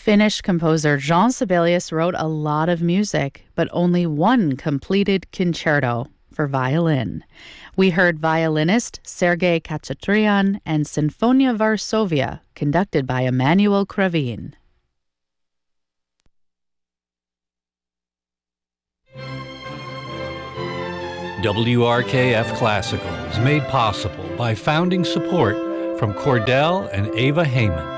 Finnish composer Jean Sibelius wrote a lot of music, but only one completed concerto for violin. We heard violinist Sergei Khachatryan and Sinfonia Varsovia, conducted by Emanuel Kravin. WRKF Classical is made possible by founding support from Cordell and Ava Heyman.